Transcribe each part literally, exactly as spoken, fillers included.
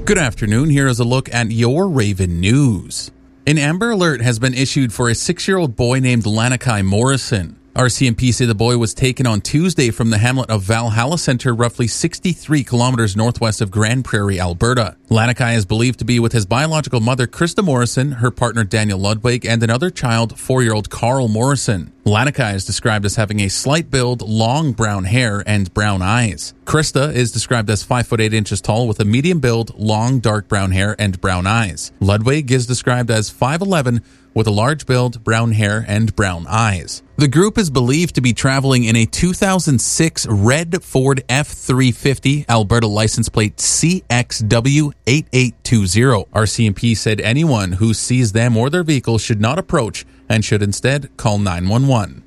Good afternoon. Here is a look at your Raven News. An Amber Alert has been issued for a six-year-old boy named Lanakai Morrison. R C M P say the boy was taken on Tuesday from the hamlet of Valhalla Center, roughly sixty-three kilometers northwest of Grand Prairie, Alberta. Lanakai is believed to be with his biological mother, Krista Morrison, her partner, Daniel Ludwig, and another child, four-year-old Carl Morrison. Lanakai is described as having a slight build, long brown hair, and brown eyes. Krista is described as five foot eight inches tall with a medium build, long dark brown hair, and brown eyes. Ludwig is described as five eleven with a large build, brown hair, and brown eyes. The group is believed to be traveling in a two thousand six red Ford F three fifty, Alberta license plate C X W eight eight two zero. R C M P said anyone who sees them or their vehicle should not approach and should instead call nine one one.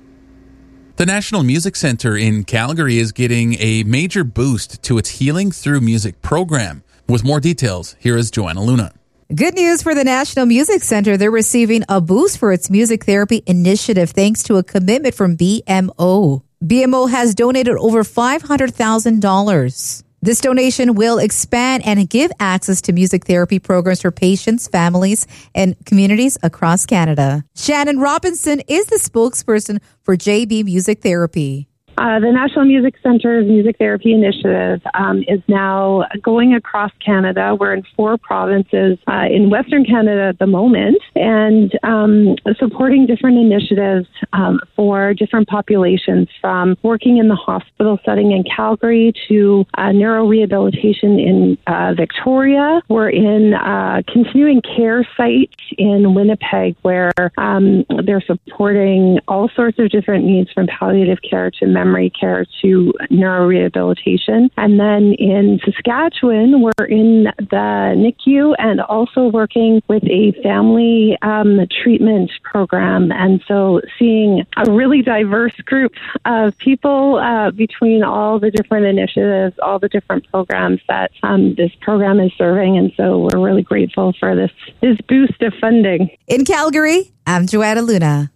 The National Music Centre in Calgary is getting a major boost to its Healing Through Music program. With more details, here is Joanna Luna. Good news for the National Music Centre. They're receiving a boost for its music therapy initiative thanks to a commitment from B M O. B M O has donated over five hundred thousand dollars. This donation will expand and give access to music therapy programs for patients, families, and communities across Canada. Shannon Robinson is the spokesperson for J B Music Therapy. Uh, the National Music Centre's Music Therapy Initiative um, is now going across Canada. We're in four provinces uh, in Western Canada at the moment, and um, supporting different initiatives um, for different populations, from working in the hospital setting in Calgary to uh, neurorehabilitation in uh, Victoria. We're in uh, continuing care sites in Winnipeg, where um, they're supporting all sorts of different needs, from palliative care to memory memory care to neurorehabilitation. And then in Saskatchewan, we're in the N I C U and also working with a family um, treatment program. And so seeing a really diverse group of people uh, between all the different initiatives, all the different programs that um, this program is serving. And so we're really grateful for this, this boost of funding. In Calgary, I'm Joanna Luna.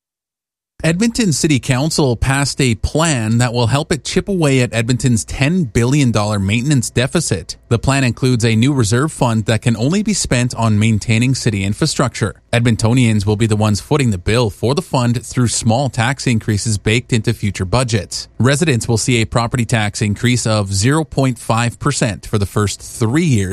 Edmonton City Council passed a plan that will help it chip away at Edmonton's ten billion dollars maintenance deficit. The plan includes a new reserve fund that can only be spent on maintaining city infrastructure. Edmontonians will be the ones footing the bill for the fund through small tax increases baked into future budgets. Residents will see a property tax increase of zero point five percent for the first three years